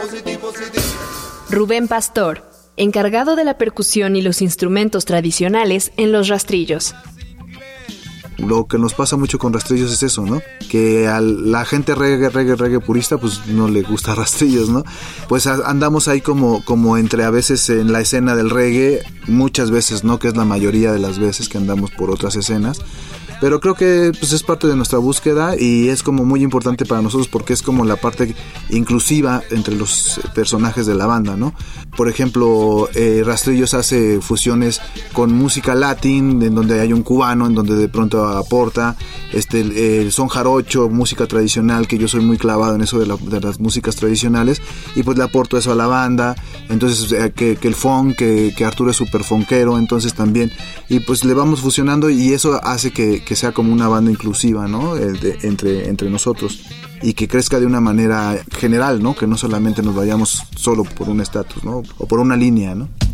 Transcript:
Rubén Pastor, encargado de la percusión y los instrumentos tradicionales en Los Rastrillos. Lo que nos pasa mucho con Rastrillos es eso, ¿no? Que a la gente reggae purista, pues no le gusta Rastrillos, ¿no? Pues andamos ahí como entre a veces en la escena del reggae, muchas veces, ¿no? Que es la mayoría de las veces que andamos por otras escenas. Pero creo que pues es parte de nuestra búsqueda y es como muy importante para nosotros porque es como la parte inclusiva entre los personajes de la banda, ¿no? Por ejemplo, Rastrillos hace fusiones con música latín, en donde hay un cubano, en donde de pronto aporta el son jarocho, música tradicional, que yo soy muy clavado en eso de las músicas tradicionales, y pues le aporto eso a la banda. Entonces que el funk, que Arturo es súper funkero, entonces también, y pues le vamos fusionando y eso hace que sea como una banda inclusiva, ¿no? Entre nosotros, y que crezca de una manera general, ¿no? Que no solamente nos vayamos solo por un estatus, ¿no? O por una línea, ¿no?